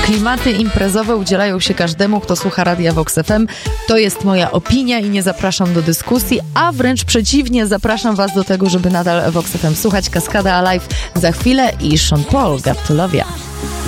Klimaty imprezowe udzielają się każdemu, kto słucha Radia Vox FM. To jest moja opinia i nie zapraszam do dyskusji, a wręcz przeciwnie, zapraszam was do tego, żeby nadal Vox FM słuchać. Kaskada Alive za chwilę i Sean Paul, Got to Love Ya.